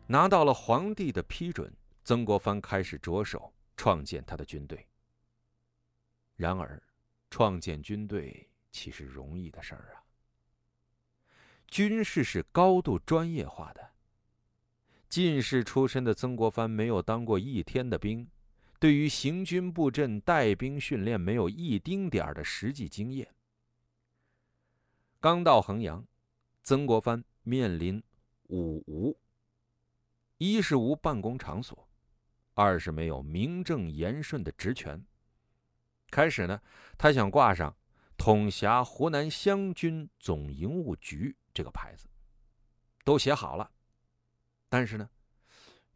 拿到了皇帝的批准，曾国藩开始着手创建他的军队。然而，创建军队岂是容易的事儿啊？军事是高度专业化的。进士出身的曾国藩没有当过一天的兵，对于行军布阵、带兵训练没有一丁点儿的实际经验。刚到衡阳，曾国藩面临五无：一是无办公场所，二是没有名正言顺的职权。开始呢，他想挂上统辖湖南湘军总营务局这个牌子，都写好了。但是呢，